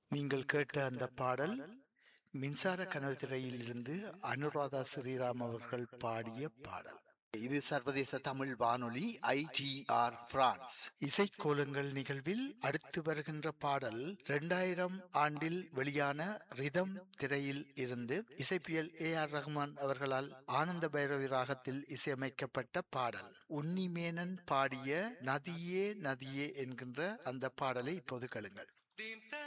நீங்கள் கேட்ட அந்த பாடல் மின்சார கனவு திரையில் இருந்து அனுராதா ஸ்ரீராம் அவர்கள் பாடிய பாடல். இது சர்வதேச தமிழ் வானொலி ஐடிஆர் பிரான்ஸ். இசைக்கோலங்கள் நிகழ்வில் அடுத்து வருகின்ற பாடல் 2000 ஆண்டில் வெளியான ரிதம் திரையில் இருந்து இசைப்பியல் AR ரஹ்மான் அவர்களால் ஆனந்த பைரவி ராகத்தில் இசையமைக்கப்பட்ட பாடல். உன்னிமேனன் பாடிய நதியே நதியே என்கின்ற அந்த பாடலை இப்போது கேளுங்கள்.